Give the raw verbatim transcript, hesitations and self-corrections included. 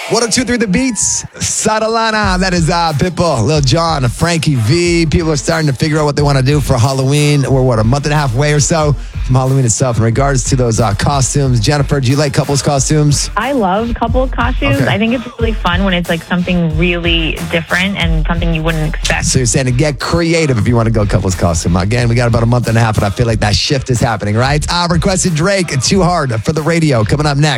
one oh two point three The Beats, Sadalana. That is uh, Pitbull, Lil Jon, Frankie V. People are starting to figure out what they want to do for Halloween. We're, what, a month and a half away or so from Halloween itself. In regards to those uh, costumes, Jennifer, do you like couples costumes? I love couple costumes. Okay. I think it's really fun when it's like something really different and something you wouldn't expect. So you're saying to get creative if you want to go couples costume. Again, we got about a month and a half, and I feel like that shift is happening, right? Uh, requested Drake, Too Hard for the radio. Coming up next.